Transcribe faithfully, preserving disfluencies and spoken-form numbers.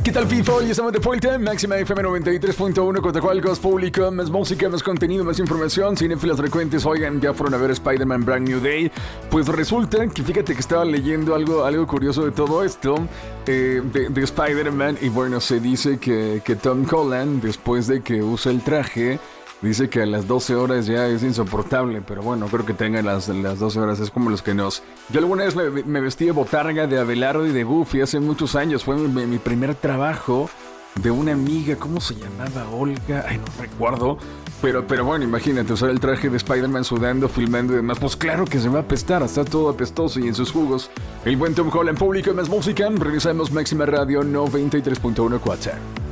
¿Qué tal, people? Ya estamos de vuelta. Máxima F M noventa y tres punto uno, Cotahualcos, público, más música, más contenido, más información, cinéfilos frecuentes. Oigan, ya fueron a ver Spider-Man Brand New Day. Pues resulta que fíjate que estaba leyendo algo, algo curioso de todo esto, eh, de, de Spider-Man. Y bueno, se dice que, que Tom Holland, después de que usa el traje, dice que a las doce horas ya es insoportable. Pero bueno, creo que tenga las, las doce horas, es como los que nos... Yo alguna vez me, me vestí de botarga, de Abelardo y de Goofy hace muchos años. Fue mi, mi primer trabajo de una amiga. ¿Cómo se llamaba? Olga. Ay, no recuerdo. Pero, pero bueno, imagínate usar el traje de Spider-Man sudando, filmando y demás. Pues claro que se va a apestar. Está todo apestoso y en sus jugos. El buen Tom Holland, público, más música. Revisamos Máxima Radio noventa y tres punto uno, Cuatro.